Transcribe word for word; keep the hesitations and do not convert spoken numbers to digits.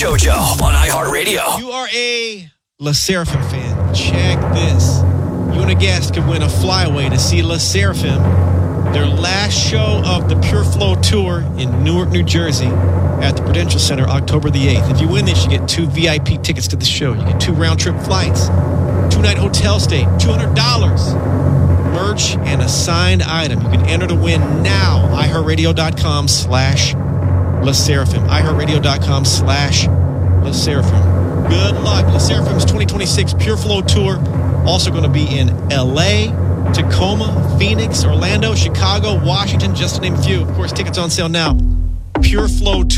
JoJo on iHeartRadio. You are a La Seraphim fan. Check this. You and a guest can win a flyaway to see La Seraphim, their last show of the Pure Flow Tour in Newark, New Jersey at the Prudential Center, October the eighth. If you win this, you get two V I P tickets to the show. You get two round-trip flights, two-night hotel stay, two hundred dollars, merch, and a signed item. You can enter to win now. iHeartRadio.com slash La Seraphim. iHeartRadio.com slash La Seraphim. Good luck. La Seraphim's twenty twenty-six Pure Flow Tour. Also going to be in L A, Tacoma, Phoenix, Orlando, Chicago, Washington, just to name a few. Of course, tickets on sale now. Pure Flow Tour.